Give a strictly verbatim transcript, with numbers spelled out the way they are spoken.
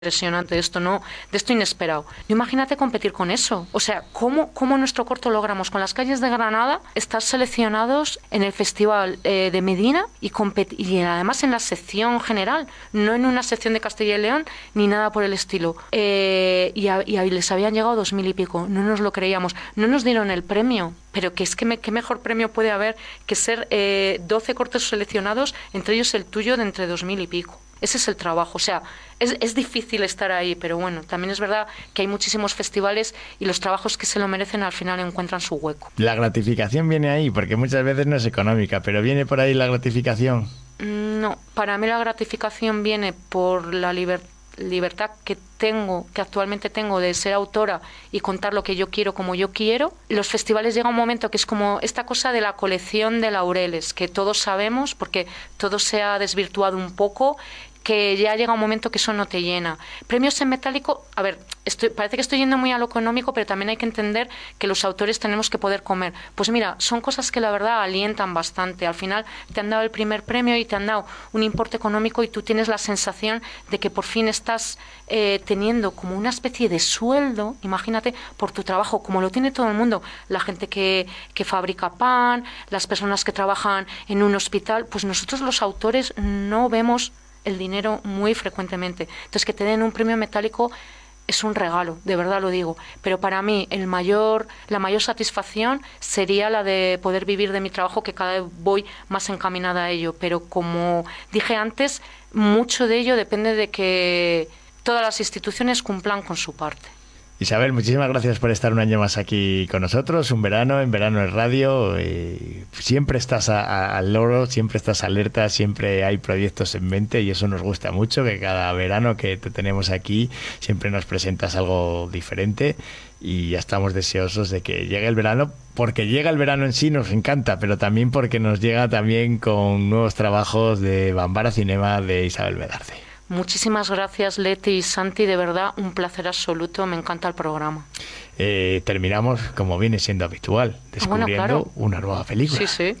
impresionante, de esto no, de esto inesperado. Imagínate competir con eso. O sea, ¿cómo, cómo nuestro corto logramos con las calles de Granada estar seleccionados en el Festival eh, de Medina y, y además en la sección general, no en una sección de Castilla y León ni nada por el estilo? Eh, y, a, y a, les habían llegado dos mil y pico, no nos lo creíamos, no nos dieron el premio. Pero que es que me, qué mejor premio puede haber que ser eh, doce cortos seleccionados, entre ellos el tuyo de entre dos mil y pico. Ese es el trabajo, o sea, es, es difícil estar ahí, pero bueno, también es verdad que hay muchísimos festivales y los trabajos que se lo merecen al final encuentran su hueco. La gratificación viene ahí, porque muchas veces no es económica, pero viene por ahí la gratificación. No, para mí la gratificación viene por la liber- libertad que tengo, que actualmente tengo de ser autora y contar lo que yo quiero como yo quiero. Los festivales llega un momento que es como esta cosa de la colección de laureles, que todos sabemos, porque todo se ha desvirtuado un poco, que ya llega un momento que eso no te llena. Premios en metálico, a ver, estoy, parece que estoy yendo muy a lo económico, pero también hay que entender que los autores tenemos que poder comer. Pues mira, son cosas que la verdad alientan bastante. Al final te han dado el primer premio y te han dado un importe económico y tú tienes la sensación de que por fin estás eh, teniendo como una especie de sueldo, imagínate, por tu trabajo, como lo tiene todo el mundo. La gente que, que fabrica pan, las personas que trabajan en un hospital, pues nosotros los autores no vemos el dinero muy frecuentemente. Entonces, que te den un premio metálico es un regalo, de verdad lo digo. Pero para mí el mayor, la mayor satisfacción sería la de poder vivir de mi trabajo, que cada vez voy más encaminada a ello. Pero como dije antes, mucho de ello depende de que todas las instituciones cumplan con su parte. Isabel, muchísimas gracias por estar un año más aquí con nosotros, un verano, en Verano en Radio. Eh, siempre estás a, a, al loro, siempre estás alerta, siempre hay proyectos en mente y eso nos gusta mucho, que cada verano que te tenemos aquí siempre nos presentas algo diferente y ya estamos deseosos de que llegue el verano, porque llega el verano en sí, nos encanta, pero también porque nos llega también con nuevos trabajos de Bambara Cinema de Isabel Medarde. Muchísimas gracias, Leti y Santi, de verdad un placer absoluto, me encanta el programa. Eh, terminamos, como viene siendo habitual, descubriendo bueno, claro. una nueva película. Sí, sí.